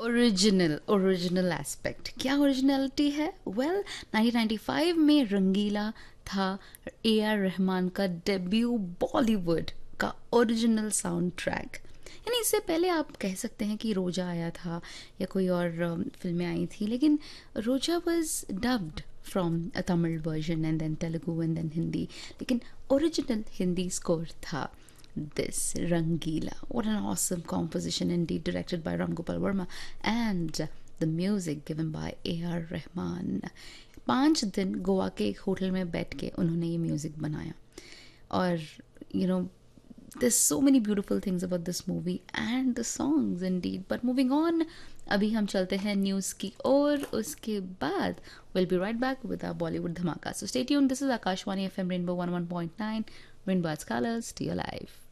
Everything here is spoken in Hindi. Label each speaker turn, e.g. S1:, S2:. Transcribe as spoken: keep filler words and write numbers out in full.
S1: ओरिजिनल ओरिजिनल एस्पेक्ट क्या ओरिजिनलिटी है? वेल, नाइनटीन नाइंटी फाइव में रंगीला था ए आर रहमान का डेब्यू बॉलीवुड का ओरिजिनल साउंड ट्रैक। यानी इससे पहले आप कह सकते हैं कि रोजा आया था या कोई और अम, फिल्में आई थी, लेकिन रोजा was dubbed from a Tamil version and then Telugu and then Hindi, लेकिन ओरिजिनल हिंदी स्कोर था this Rangila. What an awesome composition indeed, directed by Ram Gopal Verma, and the music given by A R Rahman. पाँच दिन गोवा के एक होटल में बैठ के उन्होंने ये म्यूज़िक बनाया और you know there's so many beautiful things about this movie and the songs indeed. But moving on, अभी हम चलते हैं न्यूज़ की और उसके बाद we'll be right back with our Bollywood धमाका. So stay tuned. This is Akashwani F M Rainbow one oh one point nine. Rainbow Colors to your life.